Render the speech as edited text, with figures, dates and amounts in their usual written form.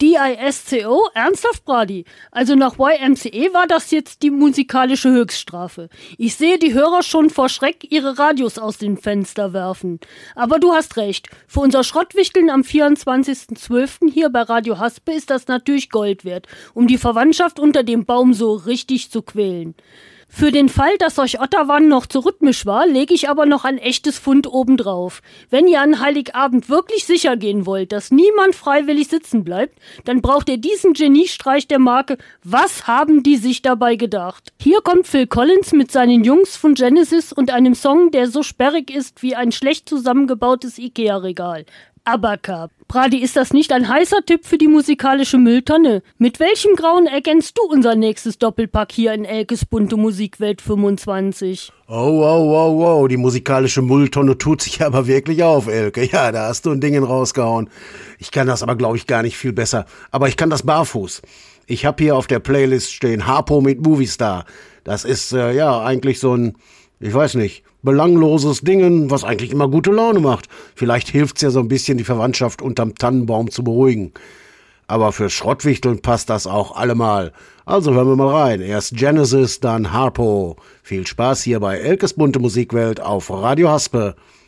DISCO? Ernsthaft, Brady? Also nach YMCA war das jetzt die musikalische Höchststrafe. Ich sehe die Hörer schon vor Schreck ihre Radios aus den Fenster werfen. Aber du hast recht. Für unser Schrottwichteln am 24.12. hier bei Radio Haspe ist das natürlich Gold wert, um die Verwandtschaft unter dem Baum so richtig zu quälen. Für den Fall, dass euch Otterwan noch zu rhythmisch war, lege ich aber noch ein echtes Pfund obendrauf. Wenn ihr an Heiligabend wirklich sicher gehen wollt, dass niemand freiwillig sitzen bleibt, dann braucht ihr diesen Geniestreich der Marke "Was haben die sich dabei gedacht?". Hier kommt Phil Collins mit seinen Jungs von Genesis und einem Song, der so sperrig ist wie ein schlecht zusammengebautes Ikea-Regal. Abacab. Brady, ist das nicht ein heißer Tipp für die musikalische Mülltonne? Mit welchem Grauen ergänzt du unser nächstes Doppelpack hier in Elkes bunte Musikwelt 25? Oh, die musikalische Mülltonne tut sich aber wirklich auf, Elke. Ja, da hast du ein Ding rausgehauen. Ich kann das aber, glaube ich, gar nicht viel besser. Aber ich kann das barfuß. Ich habe hier auf der Playlist stehen Harpo mit Movistar. Das ist, eigentlich so ein, ich weiß nicht, belangloses Dingen, was eigentlich immer gute Laune macht. Vielleicht hilft's ja so ein bisschen, die Verwandtschaft unterm Tannenbaum zu beruhigen. Aber für Schrottwichteln passt das auch allemal. Also hören wir mal rein. Erst Genesis, dann Harpo. Viel Spaß hier bei Elkes bunte Musikwelt auf Radio Haspe.